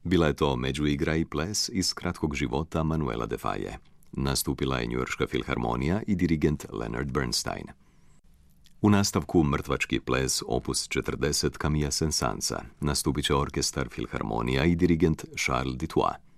Bila je to međuigra i ples iz kratkog života Manuela Defaje. Nastupila je Njujorška filharmonija i dirigent Leonard Bernstein. U nastavku mrtvački ples opus 40 Camilla Saint-Saënsa nastupit će orkestar filharmonija i dirigent Charles Dutoit.